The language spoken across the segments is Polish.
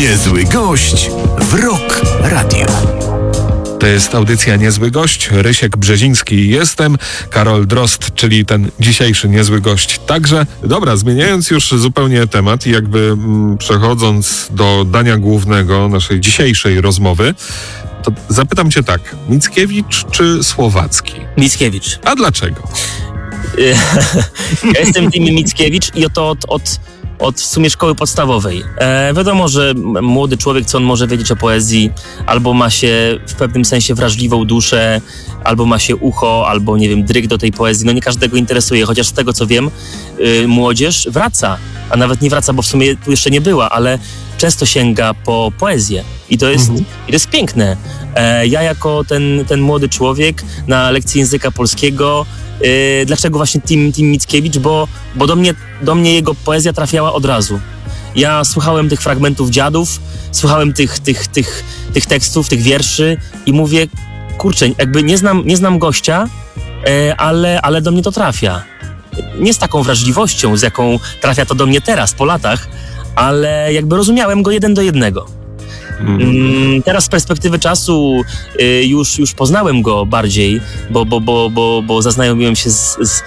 Niezły gość w Rock Radio. To jest audycja Niezły Gość. Rysiek Brzeziński jestem, Karol Drozd, czyli ten dzisiejszy niezły gość także. Dobra, zmieniając już zupełnie temat i jakby przechodząc do dania głównego naszej dzisiejszej rozmowy, to zapytam cię tak, Mickiewicz czy Słowacki? Mickiewicz. A dlaczego? Ja jestem team Mickiewicz i to od w sumie szkoły podstawowej. Wiadomo, że młody człowiek, co on może wiedzieć o poezji, albo ma się w pewnym sensie wrażliwą duszę, albo ma się ucho, albo nie wiem, dryg do tej poezji. No nie każdego interesuje, chociaż z tego co wiem, młodzież wraca, a nawet nie wraca, bo w sumie tu jeszcze nie była, ale często sięga po poezję. I to jest piękne. Ja jako ten młody człowiek na lekcji języka polskiego, dlaczego właśnie team Mickiewicz? Bo do mnie jego poezja trafiała od razu. Ja słuchałem tych fragmentów Dziadów, słuchałem tych tekstów, tych wierszy i mówię, kurczę, jakby nie znam gościa, ale do mnie to trafia. Nie z taką wrażliwością, z jaką trafia to do mnie teraz, po latach, ale jakby rozumiałem go 1 do 1. Teraz z perspektywy czasu już poznałem go bardziej, bo zaznajomiłem się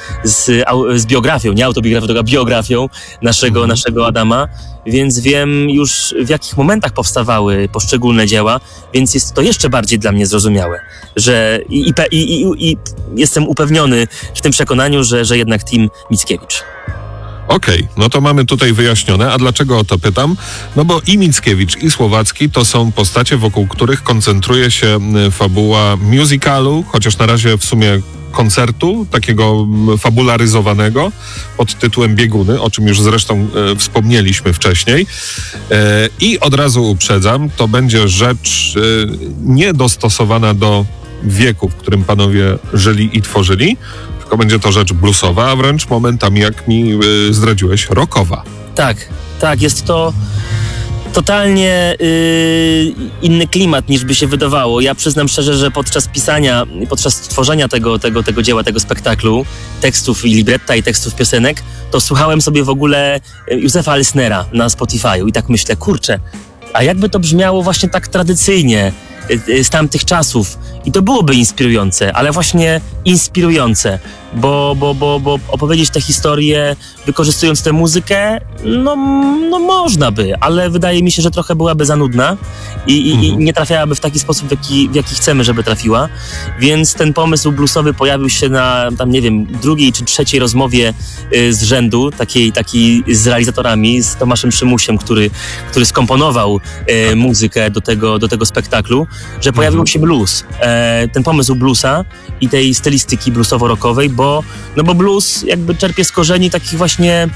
z biografią, nie autobiografią, tylko biografią naszego Adama, więc wiem już w jakich momentach powstawały poszczególne dzieła, więc jest to jeszcze bardziej dla mnie zrozumiałe, że i jestem upewniony w tym przekonaniu, że jednak team Mickiewicz. Okej, no to mamy tutaj wyjaśnione. A dlaczego o to pytam? No bo i Mickiewicz, i Słowacki to są postacie, wokół których koncentruje się fabuła musicalu, chociaż na razie w sumie koncertu, takiego fabularyzowawanego pod tytułem Bieguny, o czym już zresztą wspomnieliśmy wcześniej. I od razu uprzedzam, to będzie rzecz niedostosowana do wieku, w którym panowie żyli i tworzyli, tylko będzie to rzecz bluesowa, a wręcz momentami, jak mi zdradziłeś, rockowa. Tak, jest to totalnie inny klimat niż by się wydawało. Ja przyznam szczerze, że podczas tworzenia tego dzieła, tego spektaklu, tekstów i libretta i tekstów piosenek, to słuchałem sobie w ogóle Józefa Elsnera na Spotify'u i tak myślę, kurczę, a jakby to brzmiało właśnie tak tradycyjnie, z tamtych czasów i to byłoby inspirujące, ale właśnie inspirujące, bo opowiedzieć tę historię wykorzystując tę muzykę, no można by, ale wydaje mi się, że trochę byłaby za nudna i nie trafiałaby w taki sposób, w jaki chcemy, żeby trafiła, więc ten pomysł bluesowy pojawił się na tam, nie wiem, 2. czy 3. rozmowie z rzędu, takiej z realizatorami, z Tomaszem Szymusiem, który skomponował muzykę do tego spektaklu, że pojawił się blues. Ten pomysł bluesa i tej stylistyki bluesowo-rockowej, bo blues jakby czerpie z korzeni takich właśnie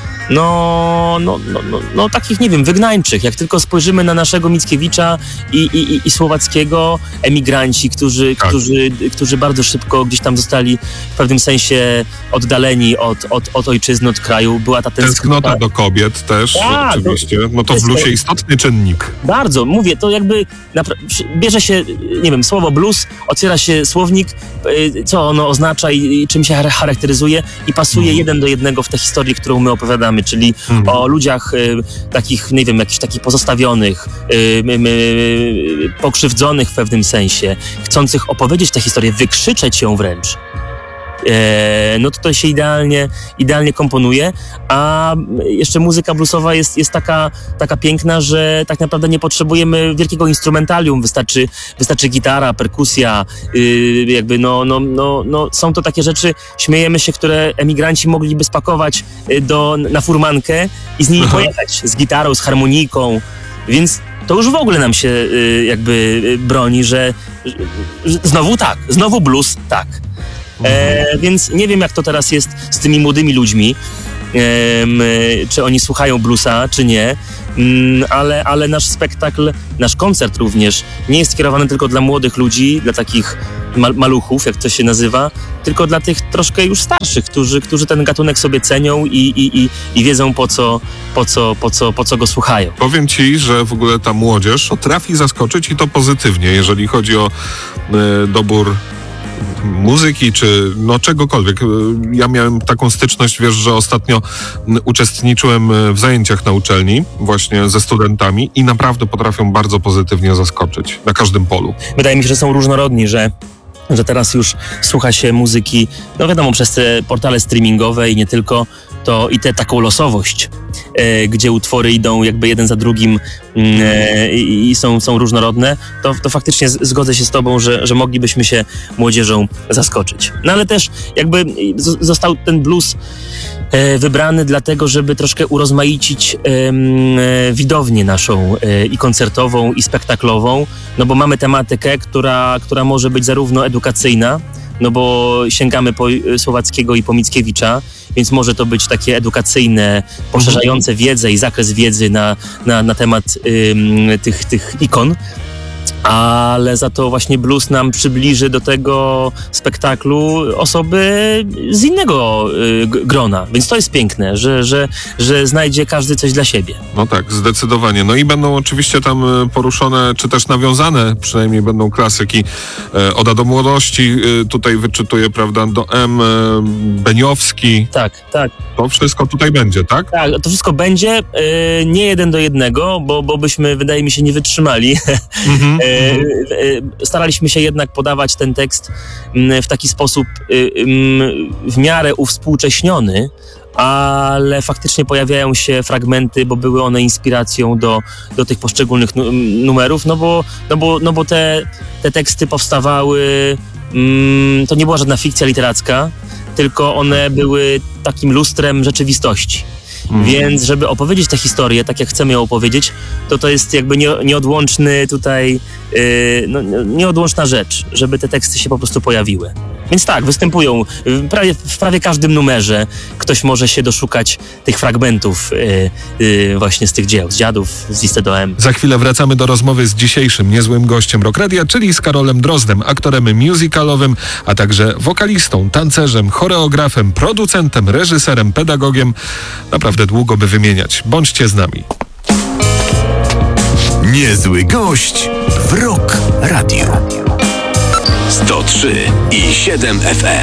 takich, nie wiem, wygnańczych. Jak tylko spojrzymy na naszego Mickiewicza i Słowackiego, emigranci, którzy bardzo szybko gdzieś tam zostali w pewnym sensie oddaleni od ojczyzny, od kraju. Była ta tęsknota do kobiet też, oczywiście. No to w bluesie istotny czynnik. Bardzo. Mówię, to jakby bierze się, nie wiem, słowo blues, otwiera się słownik, co ono oznacza i czym się charakteryzuje i pasuje 1 do 1 w tę historię, którą my opowiadamy, czyli o ludziach takich, nie wiem, jakichś takich pozostawionych, pokrzywdzonych w pewnym sensie, chcących opowiedzieć tę historię, wykrzyczeć ją wręcz. No to się idealnie komponuje, a jeszcze muzyka bluesowa jest taka piękna, że tak naprawdę nie potrzebujemy wielkiego instrumentarium, wystarczy gitara, perkusja, jakby są to takie rzeczy, śmiejemy się, które emigranci mogliby spakować na furmankę i z nimi pojechać, z gitarą, z harmoniką, więc to już w ogóle nam się jakby broni, że znowu blues, tak. Więc nie wiem, jak to teraz jest z tymi młodymi ludźmi, czy oni słuchają bluesa, czy nie, ale nasz spektakl, nasz koncert również nie jest skierowany tylko dla młodych ludzi, dla takich maluchów, jak to się nazywa, tylko dla tych troszkę już starszych, którzy ten gatunek sobie cenią i wiedzą po co go słuchają. Powiem ci, że w ogóle ta młodzież potrafi zaskoczyć i to pozytywnie, jeżeli chodzi o dobór muzyki, czy no czegokolwiek. Ja miałem taką styczność, wiesz, że ostatnio uczestniczyłem w zajęciach na uczelni właśnie ze studentami i naprawdę potrafią bardzo pozytywnie zaskoczyć na każdym polu. Wydaje mi się, że są różnorodni, że teraz już słucha się muzyki, no wiadomo, przez te portale streamingowe i nie tylko, to i tę taką losowość, gdzie utwory idą jakby jeden za drugim i są różnorodne, to faktycznie zgodzę się z tobą, że moglibyśmy się młodzieżą zaskoczyć. No ale też jakby został ten blues wybrany dlatego, żeby troszkę urozmaicić widownię naszą i koncertową, i spektaklową, no bo mamy tematykę, która może być zarówno edukacyjna, no bo sięgamy po Słowackiego i po Mickiewicza, więc może to być takie edukacyjne, poszerzające wiedzę i zakres wiedzy na temat tych ikon. Ale za to właśnie blues nam przybliży do tego spektaklu osoby z innego grona. Więc to jest piękne, że znajdzie każdy coś dla siebie. No tak, zdecydowanie. No i będą oczywiście tam poruszone, czy też nawiązane, przynajmniej będą klasyki. Oda do młodości, tutaj wyczytuję, prawda, do M, Beniowski. Tak. To wszystko tutaj będzie, tak? Tak, to wszystko będzie, nie 1 do 1, bo byśmy, wydaje mi się, nie wytrzymali. Staraliśmy się jednak podawać ten tekst w taki sposób w miarę uwspółcześniony, ale faktycznie pojawiają się fragmenty, bo były one inspiracją do tych poszczególnych numerów, no bo te teksty powstawały, to nie była żadna fikcja literacka, tylko one były takim lustrem rzeczywistości. Więc żeby opowiedzieć tę historię tak, jak chcemy ją opowiedzieć, to jest jakby nieodłączny tutaj, nieodłączna rzecz, żeby te teksty się po prostu pojawiły. Więc tak, występują w prawie każdym numerze. Ktoś może się doszukać tych fragmentów właśnie z tych dzieł, z Dziadów, z Listy do M. Za chwilę wracamy do rozmowy z dzisiejszym niezłym gościem Rock Radia, czyli z Karolem Drozdem, aktorem musicalowym, a także wokalistą, tancerzem, choreografem, producentem, reżyserem, pedagogiem. Naprawdę długo by wymieniać. Bądźcie z nami. Niezły gość w Rock Radio. 103,7 FM.